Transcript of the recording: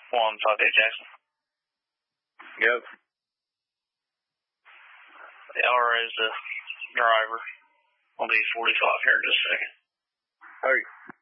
One, talk to Jackson. Yep. The LRA is the driver. I'll be 45 here in just a second. Hey.